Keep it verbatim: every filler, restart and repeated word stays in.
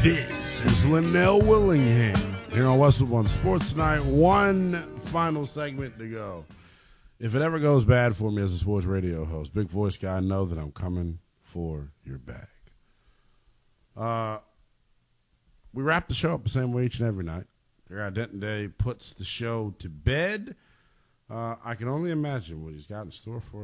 This is Linnell Willingham here on Westwood One Sports Night. One final segment to go. If it ever goes bad for me as a sports radio host, big voice guy, know that I'm coming for your bag. Uh, we wrap the show up the same way each and every night. Gary Denton Day puts the show to bed. Uh, I can only imagine what he's got in store for us.